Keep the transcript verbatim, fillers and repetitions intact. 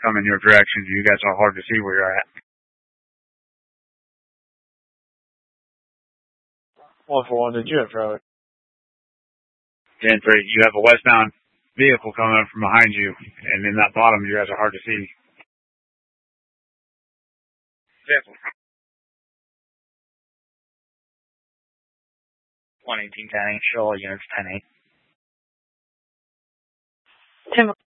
coming your direction. You guys are hard to see where you're at. One for one, did you have road? ten three, you have a westbound vehicle coming up from behind you, and in that bottom, you guys are hard to see. Vehicle. one eighteen ten eight, show all units ten eight. Tim